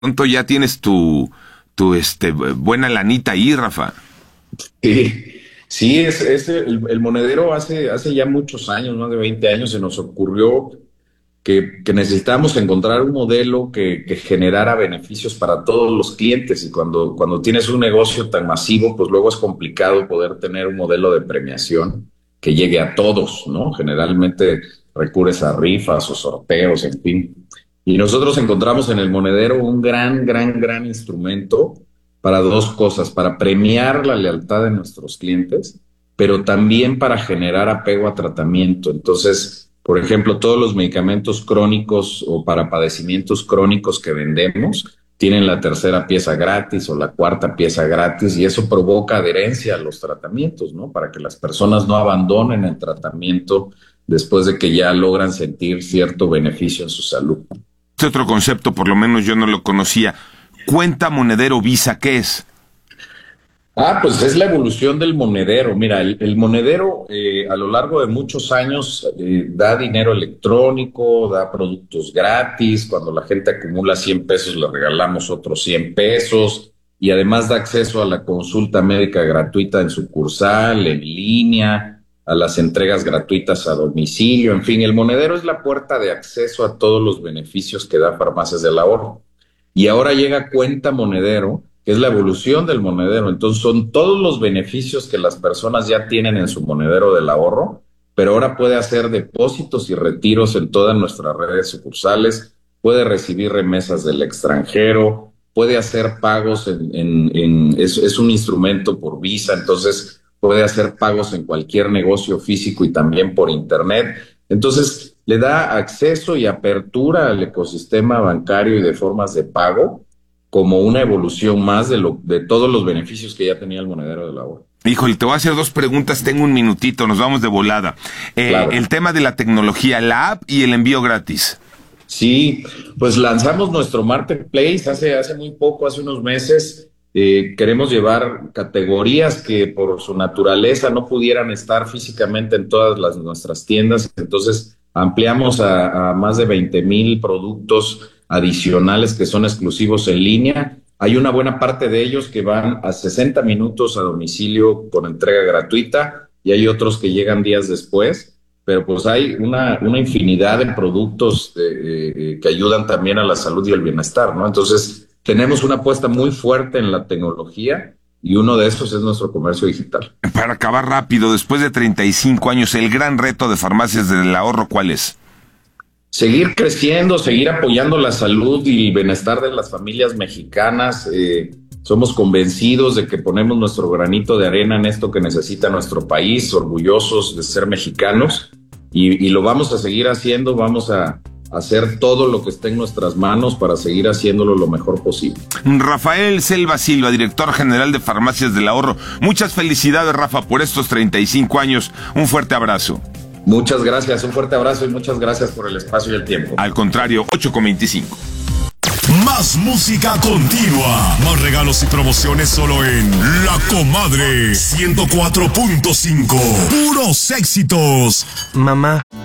Pronto ya tienes tu buena lanita ahí, Rafa. Sí, sí, el monedero hace ya muchos años, más de 20 años, se nos ocurrió que necesitábamos encontrar un modelo que generara beneficios para todos los clientes. Y cuando tienes un negocio tan masivo, pues luego es complicado poder tener un modelo de premiación que llegue a todos, ¿no? Generalmente recurres a rifas o sorteos, en fin. Y nosotros encontramos en el monedero un gran instrumento para dos cosas: para premiar la lealtad de nuestros clientes, pero también para generar apego a tratamiento. Entonces, por ejemplo, todos los medicamentos crónicos o para padecimientos crónicos que vendemos tienen la tercera pieza gratis o la cuarta pieza gratis, y eso provoca adherencia a los tratamientos, ¿no? Para que las personas no abandonen el tratamiento después de que ya logran sentir cierto beneficio en su salud. Este otro concepto, por lo menos yo no lo conocía. Cuenta monedero Visa, ¿qué es? Pues es la evolución del monedero. Mira, el monedero a lo largo de muchos años da dinero electrónico, da productos gratis. Cuando la gente acumula 100 pesos, le regalamos otros 100 pesos. Y además da acceso a la consulta médica gratuita en sucursal, en línea, a las entregas gratuitas a domicilio. En fin, el monedero es la puerta de acceso a todos los beneficios que da Farmacias del Ahorro. Y ahora llega Cuenta Monedero, que es la evolución del monedero. Entonces son todos los beneficios que las personas ya tienen en su monedero del ahorro, pero ahora puede hacer depósitos y retiros en todas nuestras redes sucursales, puede recibir remesas del extranjero, puede hacer pagos es un instrumento por Visa, entonces puede hacer pagos en cualquier negocio físico y también por internet. Entonces le da acceso y apertura al ecosistema bancario y de formas de pago, como una evolución más de todos los beneficios que ya tenía el monedero del ahorro. Híjole, te voy a hacer dos preguntas, tengo un minutito, nos vamos de volada. Claro. El tema de la tecnología, la app y el envío gratis. Sí, pues lanzamos nuestro marketplace hace muy poco, hace unos meses. Queremos llevar categorías que por su naturaleza no pudieran estar físicamente en todas nuestras tiendas. Entonces ampliamos a más de 20,000 productos adicionales que son exclusivos en línea. Hay una buena parte de ellos que van a 60 minutos a domicilio con entrega gratuita, y hay otros que llegan días después, pero pues hay una infinidad de productos que ayudan también a la salud y el bienestar, ¿no? Entonces tenemos una apuesta muy fuerte en la tecnología, y uno de esos es nuestro comercio digital. Para acabar rápido, después de 35 años, el gran reto de Farmacias del Ahorro, ¿cuál es? Seguir creciendo, seguir apoyando la salud y el bienestar de las familias mexicanas. Somos convencidos de que ponemos nuestro granito de arena en esto que necesita nuestro país, orgullosos de ser mexicanos, y lo vamos a seguir haciendo. Vamos a hacer todo lo que esté en nuestras manos para seguir haciéndolo lo mejor posible. Rafael Selva Silva, director general de Farmacias del Ahorro. Muchas felicidades, Rafa, por estos 35 años. Un fuerte abrazo. Muchas gracias, un fuerte abrazo y muchas gracias por el espacio y el tiempo. Al contrario, 8:25. Más música continua, más regalos y promociones solo en La Comadre 104.5. Puros éxitos. Mamá.